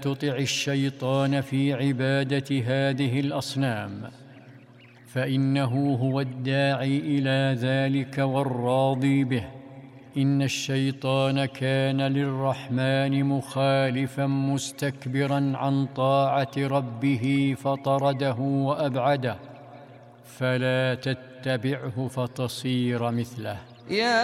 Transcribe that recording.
تطع الشيطان في عبادة هذه الأصنام، فإنه هو الداعي إلى ذلك والراضي به. إن الشيطان كان للرحمن مخالفا مستكبرا عن طاعة ربه فطرده وأبعده، فلا تتبعه فتصير مثله.